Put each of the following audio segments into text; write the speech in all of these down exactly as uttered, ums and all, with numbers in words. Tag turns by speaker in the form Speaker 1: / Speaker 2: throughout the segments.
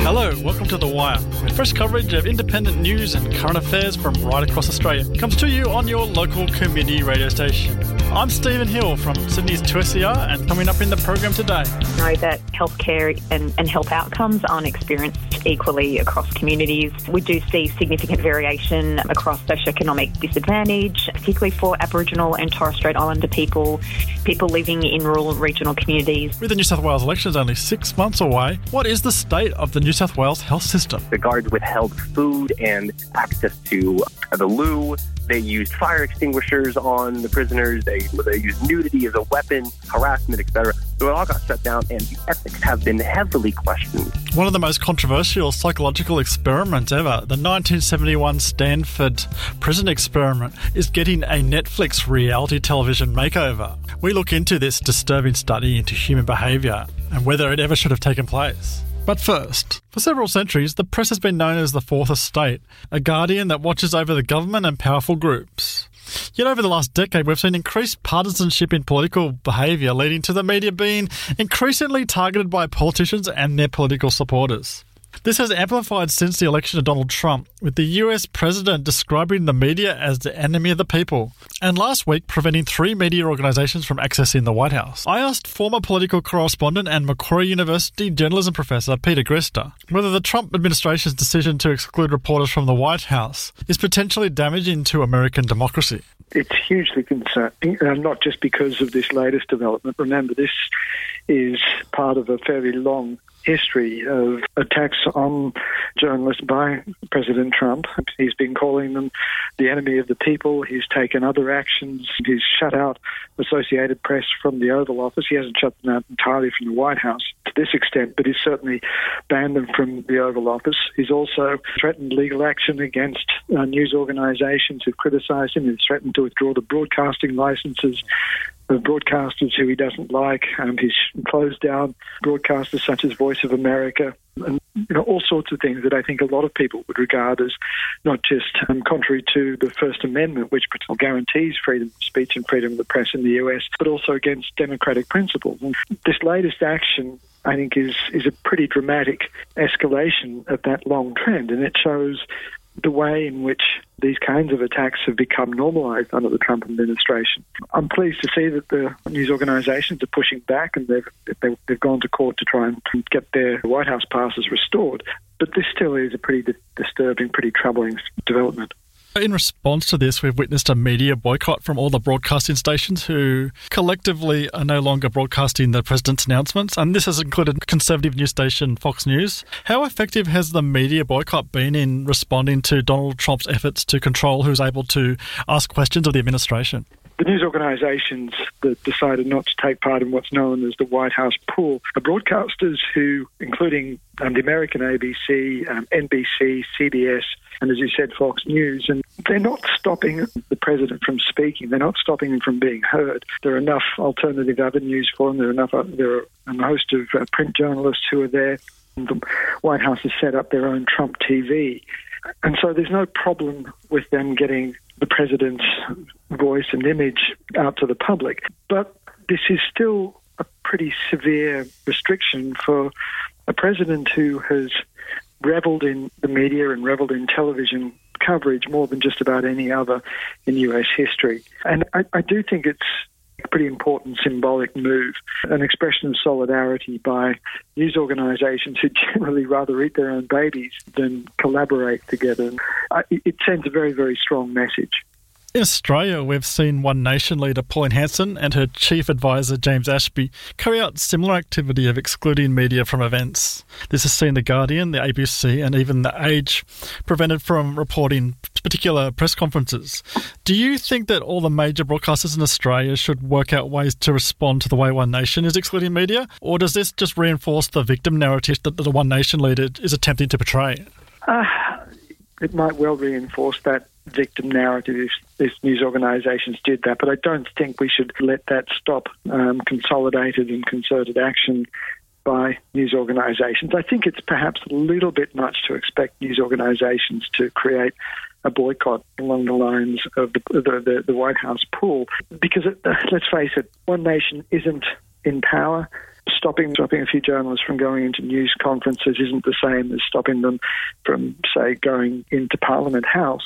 Speaker 1: Hello, welcome to The Wire, with fresh coverage of independent news and current affairs from right across Australia. Comes to you on your local community radio station. I'm Stephen Hill from Sydney's two S E R, and coming up in the program today.
Speaker 2: We know that healthcare and, and health outcomes aren't experienced equally across communities. We do see significant variation across socioeconomic disadvantage, particularly for Aboriginal and Torres Strait Islander people, people living in rural and regional communities.
Speaker 1: With the New South Wales elections only six months away, what is the state of the New South Wales health system?
Speaker 3: The guards withheld food and access to the loo. They used fire extinguishers on the prisoners. They, they used nudity as a weapon, harassment, et cetera. So it all got shut down, and the ethics have been heavily questioned.
Speaker 1: One of the most controversial psychological experiments ever, the nineteen seventy-one Stanford prison experiment, is getting a Netflix reality television makeover. We look into this disturbing study into human behaviour and whether it ever should have taken place. But first, for several centuries, the press has been known as the Fourth Estate, a guardian that watches over the government and powerful groups. Yet over the last decade, we've seen increased partisanship in political behaviour, leading to the media being increasingly targeted by politicians and their political supporters. This has amplified since the election of Donald Trump, with the U S president describing the media as the enemy of the people, and last week preventing three media organisations from accessing the White House. I asked former political correspondent and Macquarie University journalism professor Peter Grista whether the Trump administration's decision to exclude reporters from the White House is potentially damaging to American democracy.
Speaker 4: It's hugely concerning, uh, not just because of this latest development. Remember, this is part of a fairly long history of attacks on journalists by President Trump. He's been calling them the enemy of the people. He's taken other actions. He's shut out Associated Press from the Oval Office. He hasn't shut them out entirely from the White House to this extent, but he's certainly banned them from the Oval Office. He's also threatened legal action against uh, news organisations who've criticised him. He's threatened to withdraw the broadcasting licences of broadcasters who he doesn't like. Um, he's closed down broadcasters such as Voice of America, and you know, all sorts of things that I think a lot of people would regard as not just um, contrary to the First Amendment, which guarantees freedom of speech and freedom of the press in the U S, but also against democratic principles. And this latest action, I think, is is a pretty dramatic escalation of that long trend, and it shows the way in which these kinds of attacks have become normalised under the Trump administration. I'm pleased to see that the news organisations are pushing back, and they've, they've they've gone to court to try and get their White House passes restored. But this still is a pretty di- disturbing, pretty troubling development.
Speaker 1: In response to this, we've witnessed a media boycott from all the broadcasting stations who collectively are no longer broadcasting the president's announcements, and this has included conservative news station Fox News. How effective has the media boycott been in responding to Donald Trump's efforts to control who's able to ask questions of the administration?
Speaker 4: The news organisations that decided not to take part in what's known as the White House pool are broadcasters who, including um, the American A B C, um, N B C, C B S, and as you said, Fox News, and they're not stopping the president from speaking. They're not stopping him from being heard. There are enough alternative avenues for him. There are enough. Uh, there are a host of uh, print journalists who are there. The White House has set up their own Trump T V, and so there's no problem with them getting the president's voice and image out to the public. But this is still a pretty severe restriction for a president who has revelled in the media and revelled in television coverage more than just about any other in U S history. And I, I do think it's a pretty important symbolic move, an expression of solidarity by news organisations who generally rather eat their own babies than collaborate together. I, it sends a very, very strong message.
Speaker 1: In Australia, we've seen One Nation leader Pauline Hanson and her chief advisor James Ashby carry out similar activity of excluding media from events. This has seen The Guardian, the A B C and even The Age prevented from reporting particular press conferences. Do you think that all the major broadcasters in Australia should work out ways to respond to the way One Nation is excluding media? Or does this just reinforce the victim narrative that the One Nation leader is attempting to portray?
Speaker 4: Uh, it might well reinforce that victim narrative if, if news organisations did that, but I don't think we should let that stop um, consolidated and concerted action by news organisations. I think it's perhaps a little bit much to expect news organisations to create a boycott along the lines of the, the, the, the White House pool, because it, uh, let's face it, One Nation isn't in power. stopping stopping a few journalists from going into news conferences isn't the same as stopping them from, say, going into Parliament House.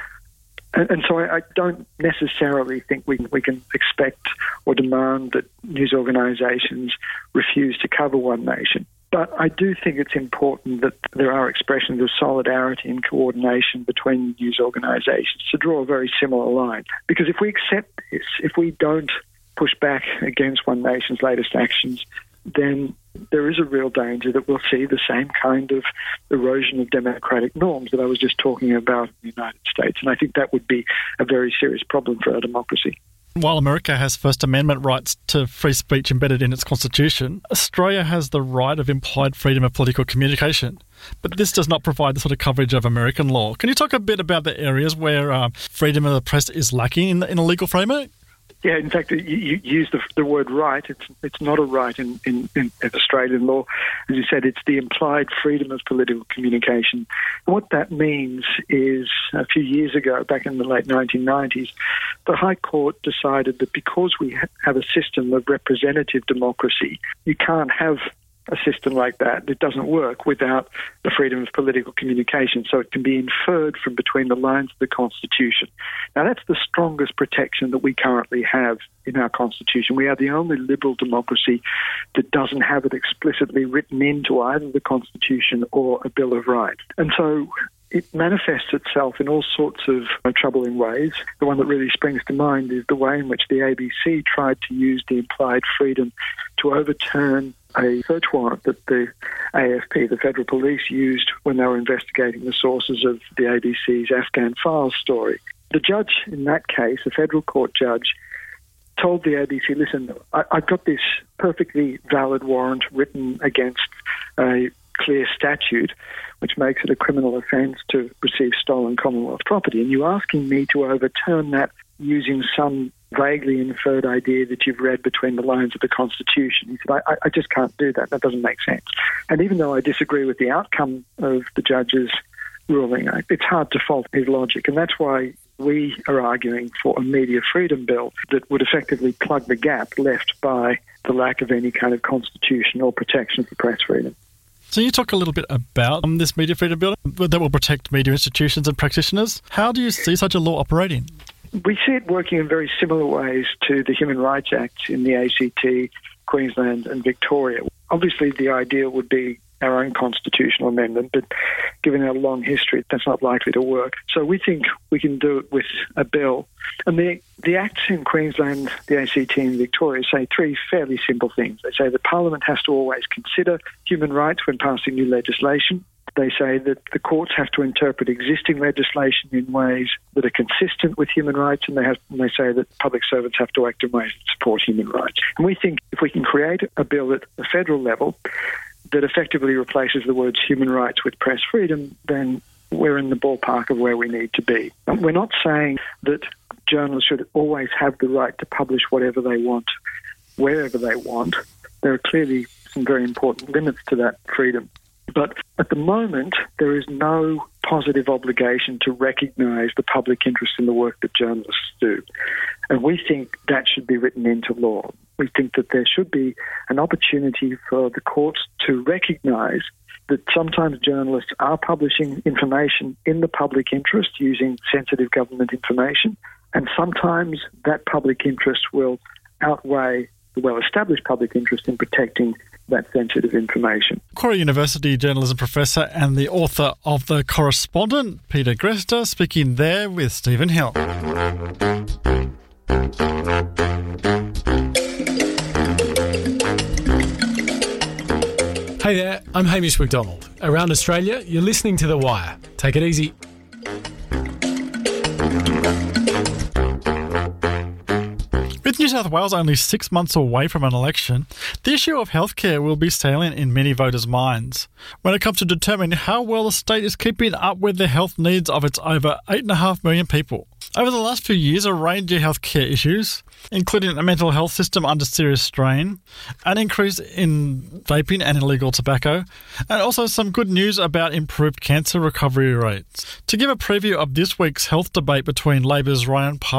Speaker 4: And, and so I, I don't necessarily think we, we can expect or demand that news organisations refuse to cover One Nation. But I do think it's important that there are expressions of solidarity and coordination between news organisations to draw a very similar line. Because if we accept this, if we don't push back against One Nation's latest actions, then there is a real danger that we'll see the same kind of erosion of democratic norms that I was just talking about in the United States. And I think that would be a very serious problem for our democracy.
Speaker 1: While America has First Amendment rights to free speech embedded in its constitution, Australia has the right of implied freedom of political communication. But this does not provide the sort of coverage of American law. Can you talk a bit about the areas where uh, freedom of the press is lacking in, in a legal framework?
Speaker 4: Yeah, in fact, you, you use the, the word right. It's it's not a right in, in, in Australian law. As you said, it's the implied freedom of political communication. And what that means is a few years ago, back in the late nineteen nineties, the High Court decided that because we ha- have a system of representative democracy, you can't have a system like that. It doesn't work without the freedom of political communication, so it can be inferred from between the lines of the Constitution. Now, that's the strongest protection that we currently have in our Constitution. We are the only liberal democracy that doesn't have it explicitly written into either the Constitution or a Bill of Rights. And so it manifests itself in all sorts of uh, troubling ways. The one that really springs to mind is the way in which the A B C tried to use the implied freedom to overturn a search warrant that the A F P, the Federal Police, used when they were investigating the sources of the A B C's Afghan Files story. The judge in that case, a federal court judge, told the A B C, listen, I- I've got this perfectly valid warrant written against a clear statute which makes it a criminal offence to receive stolen Commonwealth property, and you're asking me to overturn that using some vaguely inferred idea that you've read between the lines of the Constitution. He said, I, I just can't do that. That doesn't make sense. And even though I disagree with the outcome of the judge's ruling, it's hard to fault his logic. And that's why we are arguing for a media freedom bill that would effectively plug the gap left by the lack of any kind of constitutional protection for press freedom.
Speaker 1: So you talk a little bit about um, this media freedom bill that will protect media institutions and practitioners. How do you see such a law operating?
Speaker 4: We see it working in very similar ways to the Human Rights Act in the A C T, Queensland and Victoria. Obviously, the idea would be our own constitutional amendment, but given our long history, that's not likely to work. So we think we can do it with a bill. And the, the acts in Queensland, the A C T and Victoria say three fairly simple things. They say that Parliament has to always consider human rights when passing new legislation. They say that the courts have to interpret existing legislation in ways that are consistent with human rights, and they, have, and they say that public servants have to act in ways that support human rights. And we think if we can create a bill at the federal level that effectively replaces the words human rights with press freedom, then we're in the ballpark of where we need to be. And we're not saying that journalists should always have the right to publish whatever they want, wherever they want. There are clearly some very important limits to that freedom. But at the moment, there is no positive obligation to recognise the public interest in the work that journalists do. And we think that should be written into law. We think that there should be an opportunity for the courts to recognise that sometimes journalists are publishing information in the public interest using sensitive government information, and sometimes that public interest will outweigh the well-established public interest in protecting that sensitive information.
Speaker 1: Macquarie University journalism professor and the author of The Correspondent, Peter Greste, speaking there with Stephen Hill.
Speaker 5: Hey there, I'm Hamish McDonald. Around Australia, you're listening to The Wire. Take it easy.
Speaker 1: With New South Wales only six months away from an election, the issue of healthcare will be salient in many voters' minds when it comes to determining how well the state is keeping up with the health needs of its over eight point five million people. Over the last few years, a range of healthcare issues, including a mental health system under serious strain, an increase in vaping and illegal tobacco, and also some good news about improved cancer recovery rates. To give a preview of this week's health debate between Labor's Ryan Park,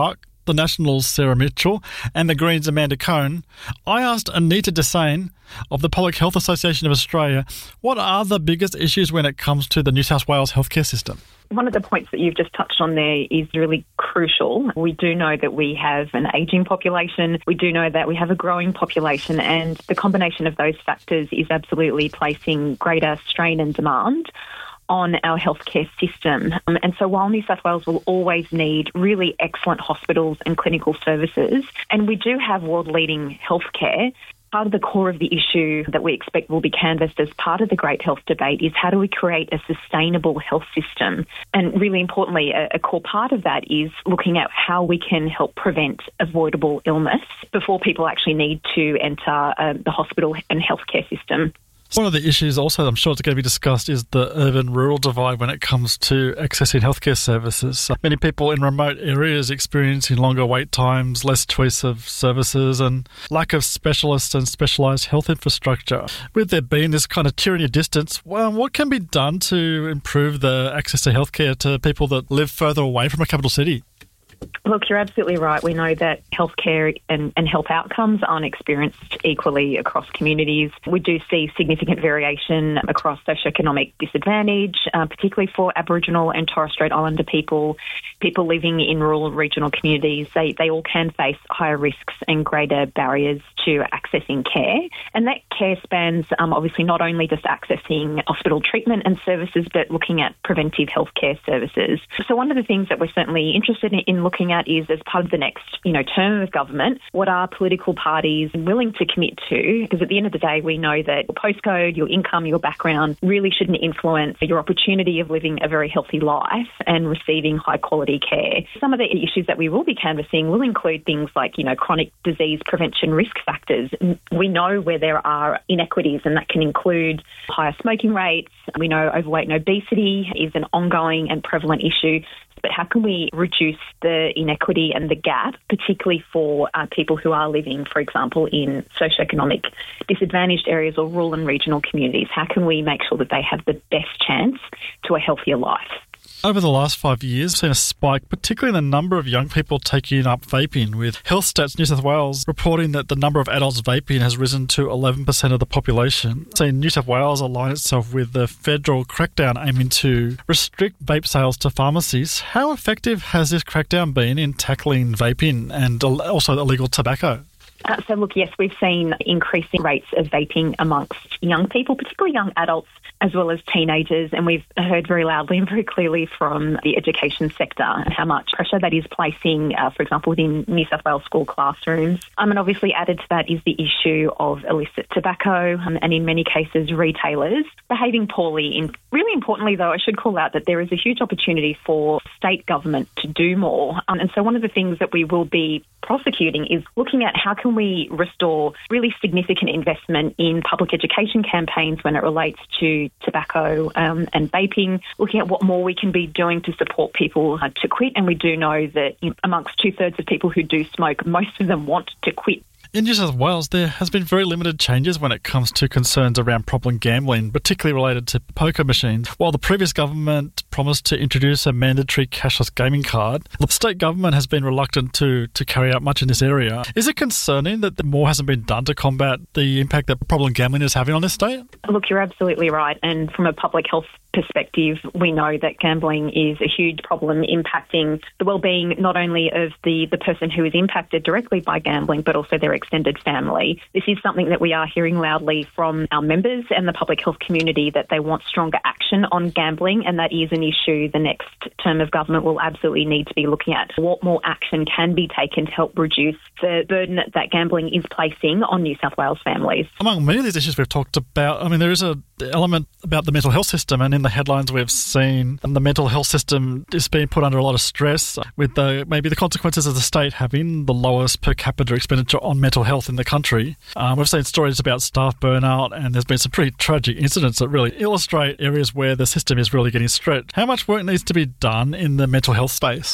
Speaker 1: the Nationals' Sarah Mitchell, and the Greens' Amanda Cohn, I asked Anita Desane of the Public Health Association of Australia, what are the biggest issues when it comes to the New South Wales healthcare system?
Speaker 2: One of the points that you've just touched on there is really crucial. We do know that we have an ageing population. We do know that we have a growing population, and the combination of those factors is absolutely placing greater strain and demand on our healthcare system. Um, and so while New South Wales will always need really excellent hospitals and clinical services, and we do have world-leading healthcare, part of the core of the issue that we expect will be canvassed as part of the great health debate is how do we create a sustainable health system? And really importantly, a, a core part of that is looking at how we can help prevent avoidable illness before people actually need to enter uh, the hospital and healthcare system.
Speaker 1: One of the issues also I'm sure it's going to be discussed is the urban-rural divide when it comes to accessing healthcare services. Many people in remote areas experiencing longer wait times, less choice of services and lack of specialists and specialised health infrastructure. With there being this kind of tyranny of distance, well, what can be done to improve the access to healthcare to people that live further away from a capital city?
Speaker 2: Look, you're absolutely right. We know that healthcare and, and health outcomes aren't experienced equally across communities. We do see significant variation across socioeconomic disadvantage, uh, particularly for Aboriginal and Torres Strait Islander people, people living in rural and regional communities. They, they all can face higher risks and greater barriers to accessing care. And that care spans um, obviously not only just accessing hospital treatment and services, but looking at preventive healthcare services. So one of the things that we're certainly interested in, in looking at is, as part of the next, you know, term of government, what are political parties willing to commit to? Because at the end of the day, we know that your postcode, your income, your background really shouldn't influence your opportunity of living a very healthy life and receiving high quality care. Some of the issues that we will be canvassing will include things like, you know, chronic disease prevention risk factors. We know where there are inequities, and that can include higher smoking rates. We know overweight and obesity is an ongoing and prevalent issue. But how can we reduce the inequity and the gap, particularly for uh, people who are living, for example, in socioeconomic disadvantaged areas or rural and regional communities? How can we make sure that they have the best chance to a healthier life?
Speaker 1: Over the last five years, we've seen a spike, particularly in the number of young people taking up vaping, with Health Stats New South Wales reporting that the number of adults vaping has risen to eleven percent of the population. Seeing New South Wales align itself with the federal crackdown aiming to restrict vape sales to pharmacies. How effective has this crackdown been in tackling vaping and also illegal tobacco?
Speaker 2: Uh, so, look, yes, we've seen increasing rates of vaping amongst young people, particularly young adults, as well as teenagers. And we've heard very loudly and very clearly from the education sector how much pressure that is placing, uh, for example, within New South Wales school classrooms. Um, and obviously added to that is the issue of illicit tobacco um, and, in many cases, retailers behaving poorly. In, really importantly, though, I should call out that there is a huge opportunity for state government to do more. Um, and so one of the things that we will be prosecuting is looking at how can we restore really significant investment in public education campaigns when it relates to tobacco um, and vaping, looking at what more we can be doing to support people uh, to quit. And we do know that you know, amongst two-thirds of people who do smoke, most of them want to quit.
Speaker 1: In New South Wales, there has been very limited changes when it comes to concerns around problem gambling, particularly related to poker machines. While the previous government promised to introduce a mandatory cashless gaming card, the state government has been reluctant to, to carry out much in this area. Is it concerning that more hasn't been done to combat the impact that problem gambling is having on this state?
Speaker 2: Look, you're absolutely right. And from a public health perspective, we know that gambling is a huge problem impacting the well-being not only of the, the person who is impacted directly by gambling, but also their extended family. This is something that we are hearing loudly from our members and the public health community, that they want stronger action on gambling, and that is an issue the next term of government will absolutely need to be looking at. What more action can be taken to help reduce the burden that gambling is placing on New South Wales families?
Speaker 1: Among many of these issues we've talked about, I mean, there is a element about the mental health system, and in the headlines we've seen the mental health system is being put under a lot of stress, with the maybe the consequences of the state having the lowest per capita expenditure on mental health in the country. Um, we've seen stories about staff burnout, and there's been some pretty tragic incidents that really illustrate areas where the system is really getting stretched. How much work needs to be done in the mental health space?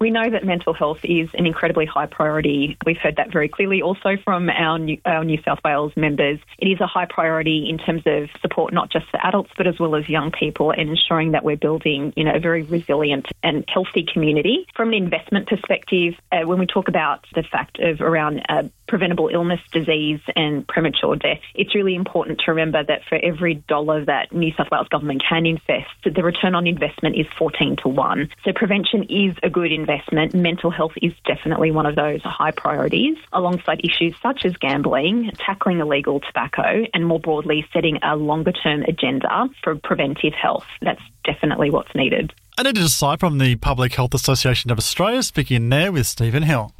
Speaker 2: We know that mental health is an incredibly high priority. We've heard that very clearly also from our New, our New South Wales members. It is a high priority in terms of support, not just for adults, but as well as young people, and ensuring that we're building, you know, a very resilient and healthy community. From an investment perspective, uh, when we talk about the fact of around uh, preventable illness, disease and premature death, it's really important to remember that for every dollar that New South Wales government can invest, the return on investment is fourteen to one. So prevention is a good investment. Mental health is definitely one of those high priorities, alongside issues such as gambling, tackling illegal tobacco, and more broadly setting a longer-term agenda for preventive health. That's definitely what's needed.
Speaker 1: Anita Desai from the Public Health Association of Australia speaking there with Stephen Hill.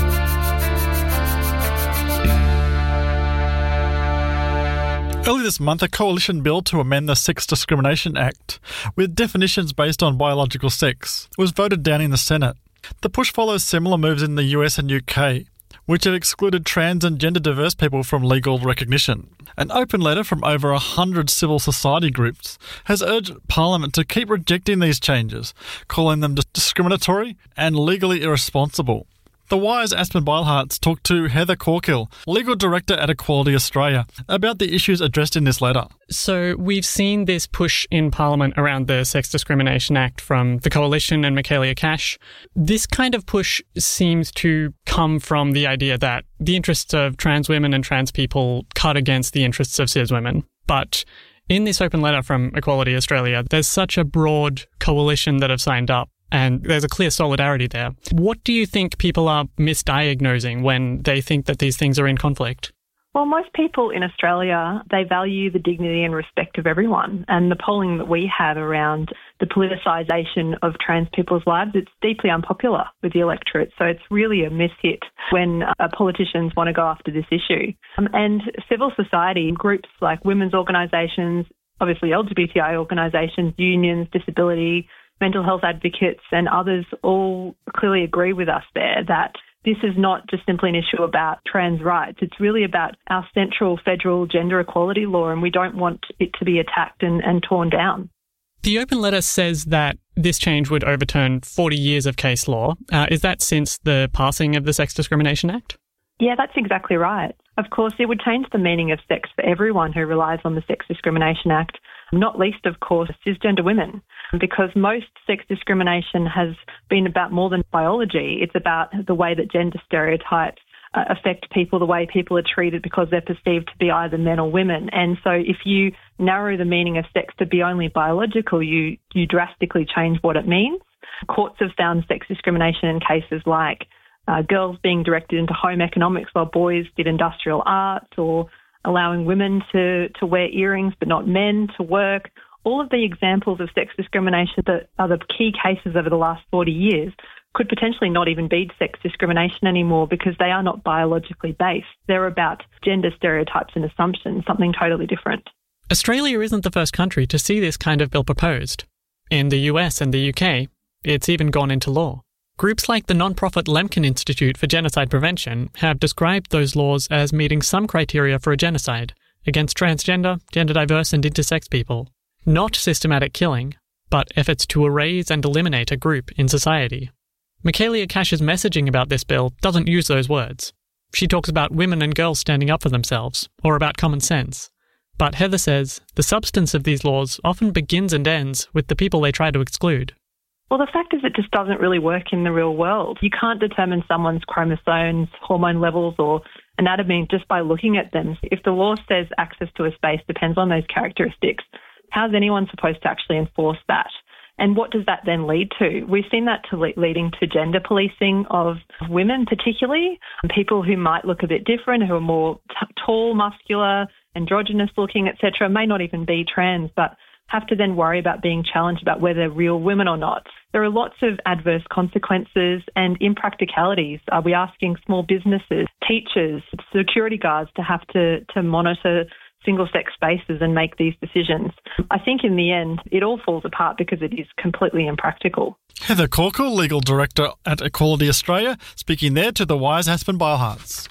Speaker 1: Early this month, a coalition bill to amend the Sex Discrimination Act with definitions based on biological sex was voted down in the Senate. The push follows similar moves in the U S and U K, which have excluded trans and gender diverse people from legal recognition. An open letter from over one hundred civil society groups has urged Parliament to keep rejecting these changes, calling them discriminatory and legally irresponsible. The Wire's Aspen Beilhartz talked to Heather Corkill, Legal Director at Equality Australia, about the issues addressed in this letter.
Speaker 6: So we've seen this push in Parliament around the Sex Discrimination Act from the Coalition and Michaelia Cash. This kind of push seems to come from the idea that the interests of trans women and trans people cut against the interests of cis women. But in this open letter from Equality Australia, there's such a broad coalition that have signed up, and there's a clear solidarity there. What do you think people are misdiagnosing when they think that these things are in conflict?
Speaker 2: Well, most people in Australia, they value the dignity and respect of everyone. And the polling that we have around the politicisation of trans people's lives, it's deeply unpopular with the electorate. So it's really a mishit when uh, politicians want to go after this issue. Um, and civil society, groups like women's organisations, obviously L G B T I organisations, unions, disability, mental health advocates and others all clearly agree with us there that this is not just simply an issue about trans rights. It's really about our central federal gender equality law, and we don't want it to be attacked and, and torn down.
Speaker 6: The open letter says that this change would overturn forty years of case law. Uh, is that since the passing of the Sex Discrimination Act?
Speaker 2: Yeah, that's exactly right. Of course, it would change the meaning of sex for everyone who relies on the Sex Discrimination Act, not least, of course, cisgender women, because most sex discrimination has been about more than biology. It's about the way that gender stereotypes uh, affect people, the way people are treated because they're perceived to be either men or women. And so if you narrow the meaning of sex to be only biological, you, you drastically change what it means. Courts have found sex discrimination in cases like uh, girls being directed into home economics while boys did industrial arts, or allowing women to, to wear earrings but not men to work. All of the examples of sex discrimination that are the key cases over the last forty years could potentially not even be sex discrimination anymore because they are not biologically based. They're about gender stereotypes and assumptions, something totally different.
Speaker 6: Australia isn't the first country to see this kind of bill proposed. In the U S and the U K, it's even gone into law. Groups like the non-profit Lemkin Institute for Genocide Prevention have described those laws as meeting some criteria for a genocide against transgender, gender diverse and intersex people. Not systematic killing, but efforts to erase and eliminate a group in society. Michaelia Cash's messaging about this bill doesn't use those words. She talks about women and girls standing up for themselves, or about common sense. But Heather says the substance of these laws often begins and ends with the people they try to exclude.
Speaker 2: Well, the fact is it just doesn't really work in the real world. You can't determine someone's chromosomes, hormone levels or anatomy just by looking at them. If the law says access to a space depends on those characteristics, how's anyone supposed to actually enforce that? And what does that then lead to? We've seen that to le- leading to gender policing of women particularly, people who might look a bit different, who are more t- tall, muscular, androgynous looking, et cetera, may not even be trans, but have to then worry about being challenged about whether they're real women or not. There are lots of adverse consequences and impracticalities. Are we asking small businesses, teachers, security guards to have to, to monitor single-sex spaces and make these decisions? I think in the end, it all falls apart because it is completely impractical.
Speaker 1: Heather Corkill, Legal Director at Equality Australia, speaking there to the Wire's Aspen Beilhartz.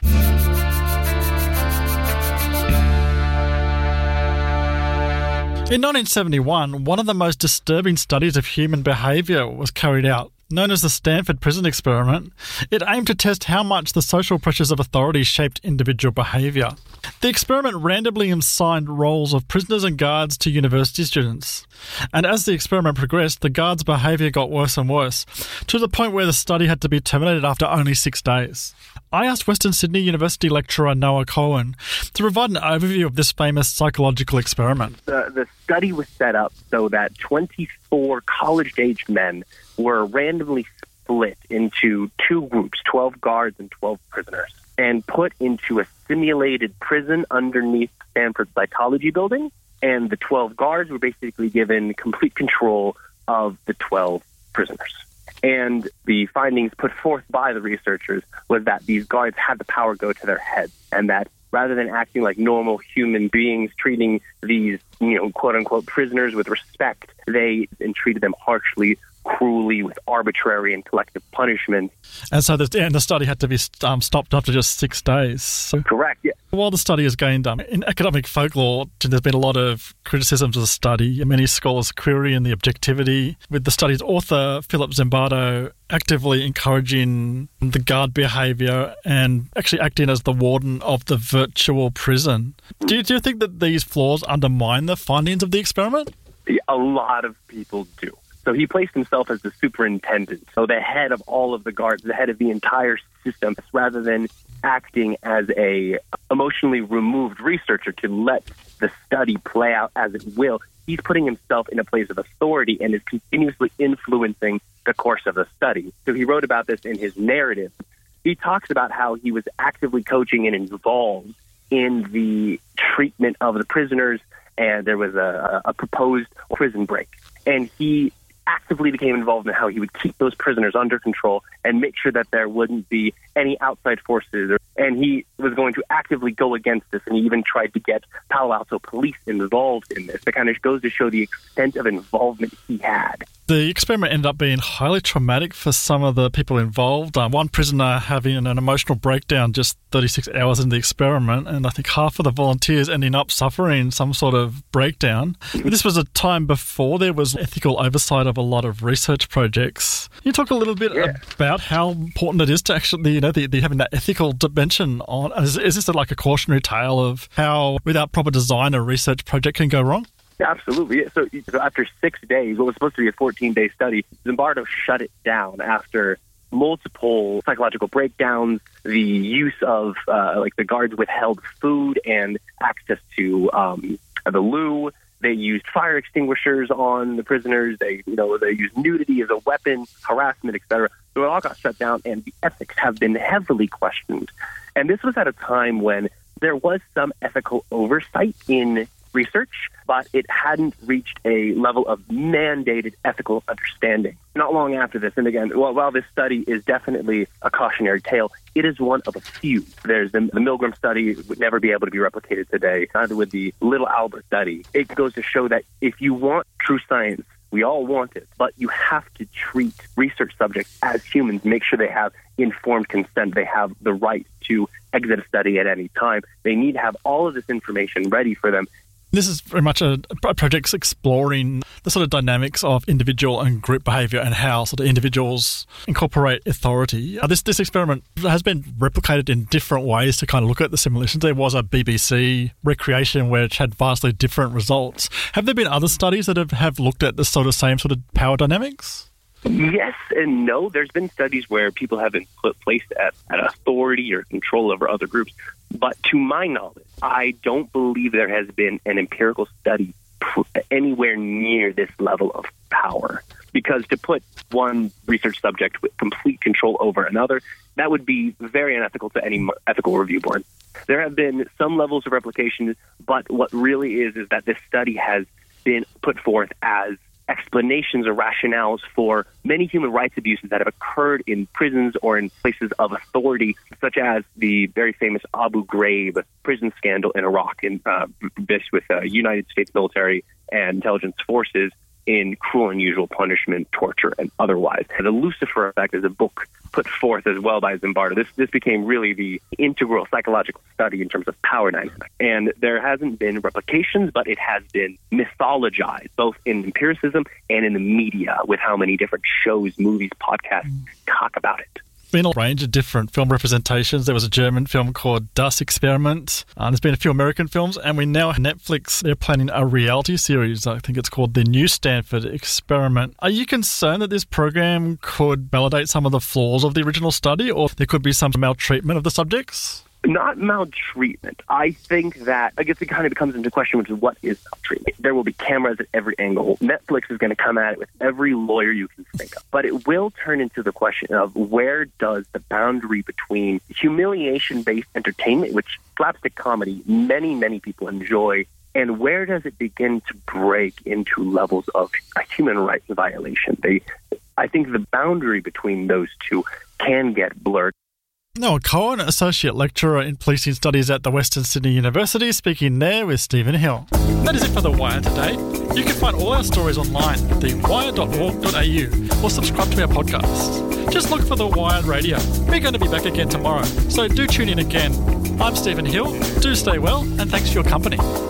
Speaker 1: In nineteen seventy-one, one of the most disturbing studies of human behaviour was carried out Known as the Stanford Prison Experiment, it aimed to test how much the social pressures of authority shaped individual behaviour. The experiment randomly assigned roles of prisoners and guards to university students. And as the experiment progressed, the guards' behaviour got worse and worse, to the point where the study had to be terminated after only six days. I asked Western Sydney University lecturer Noah Cohen to provide an overview of this famous psychological experiment.
Speaker 3: The, the study was set up so that twenty-four college-aged men were randomly split into two groups, twelve guards and twelve prisoners, and put into a simulated prison underneath Stanford Psychology Building. And the twelve guards were basically given complete control of the twelve prisoners. And the findings put forth by the researchers was that these guards had the power go to their heads, and that rather than acting like normal human beings, treating these, you know, quote-unquote prisoners with respect, they entreated them harshly, cruelly, with arbitrary and collective punishment.
Speaker 1: And so the, and the study had to be um, stopped after just six days. So
Speaker 3: Correct, yeah.
Speaker 1: While the study has gained um, in academic folklore, there's been a lot of criticisms of the study. Many scholars querying the objectivity, with the study's author, Philip Zimbardo, actively encouraging the guard behaviour and actually acting as the warden of the virtual prison. Do you, do you think that these flaws undermine the findings of the experiment?
Speaker 3: A lot of people do. So he placed himself as the superintendent, so the head of all of the guards, the head of the entire system, rather than acting as a emotionally removed researcher to let the study play out as it will. He's putting himself in a place of authority and is continuously influencing the course of the study. So he wrote about this in his narrative. He talks about how he was actively coaching and involved in the treatment of the prisoners, and there was a, a proposed prison break. And he actively became involved in how he would keep those prisoners under control and make sure that there wouldn't be any outside forces. And he was going to actively go against this, and he even tried to get Palo Alto police involved in this. That kind of goes to show the extent of involvement he had.
Speaker 1: The experiment ended up being highly traumatic for some of the people involved. Um, one prisoner having an emotional breakdown just thirty-six hours into the experiment, and I think half of the volunteers ending up suffering some sort of breakdown. This was a time before there was ethical oversight of a lot of research projects. Can you talk a little bit yeah. about how important it is to actually, you know, the, the having that ethical dimension on? Is, is this like a cautionary tale of how, without proper design, a research project can go wrong?
Speaker 3: Yeah, absolutely. So, so after six days, what was supposed to be a fourteen-day study, Zimbardo shut it down after multiple psychological breakdowns, the use of, uh, like, the guards withheld food and access to um, the loo. They used fire extinguishers on the prisoners. They, you know, they used nudity as a weapon, harassment, et cetera. So it all got shut down, and the ethics have been heavily questioned. And this was at a time when there was some ethical oversight in research, but it hadn't reached a level of mandated ethical understanding. Not long after this, and again, while, while this study is definitely a cautionary tale, it is one of a few. There's the, the Milgram study would never be able to be replicated today, neither would the Little Albert study. It goes to show that if you want true science, we all want it, but you have to treat research subjects as humans, make sure they have informed consent, they have the right to exit a study at any time. They need to have all of this information ready for them.
Speaker 1: This is very much a, a project exploring the sort of dynamics of individual and group behaviour and how sort of individuals incorporate authority. Uh, this this experiment has been replicated in different ways to kind of look at the simulations. There was a B B C recreation which had vastly different results. Have there been other studies that have, have looked at the sort of same sort of power dynamics?
Speaker 3: Yes and no. There's been studies where people have been put, placed at, at authority or control over other groups. But to my knowledge, I don't believe there has been an empirical study pr- anywhere near this level of power. Because to put one research subject with complete control over another, that would be very unethical to any ethical review board. There have been some levels of replication, but what really is is that this study has been put forth as explanations or rationales for many human rights abuses that have occurred in prisons or in places of authority, such as the very famous Abu Ghraib prison scandal in Iraq, in uh, this with uh, United States military and intelligence forces in cruel and unusual punishment, torture, and otherwise. The Lucifer Effect is a book put forth as well by Zimbardo. This this became really the integral psychological study in terms of power dynamics. And there hasn't been replications, but it has been mythologized, both in empiricism and in the media, with how many different shows, movies, podcasts talk about it.
Speaker 1: Been a range of different film representations. There was a German film called Das Experiment. Uh, there's been a few American films, and we now have Netflix. They're planning a reality series. I think it's called The New Stanford Experiment. Are you concerned that this program could validate some of the flaws of the original study, or there could be some maltreatment of the subjects?
Speaker 3: Not maltreatment. I think that, I guess it kind of becomes into question, which is what is maltreatment? There will be cameras at every angle. Netflix is going to come at it with every lawyer you can think of. But it will turn into the question of where does the boundary between humiliation-based entertainment, which slapstick comedy many, many people enjoy, and where does it begin to break into levels of a human rights violation? They, I think the boundary between those two can get blurred.
Speaker 1: Noah Cohen, Associate Lecturer in Policing Studies at the Western Sydney University, speaking there with Stephen Hill. That is it for The Wire today. You can find all our stories online at the wire dot org dot a u or subscribe to our podcasts. Just look for The Wire Radio. We're going to be back again tomorrow, so do tune in again. I'm Stephen Hill. Do stay well, and thanks for your company.